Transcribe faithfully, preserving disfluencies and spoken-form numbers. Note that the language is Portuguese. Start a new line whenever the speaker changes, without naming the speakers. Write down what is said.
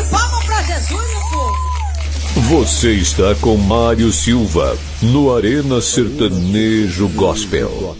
palma pra Jesus, meu povo.
Você está com Mário Silva, no Arena Sertanejo Gospel.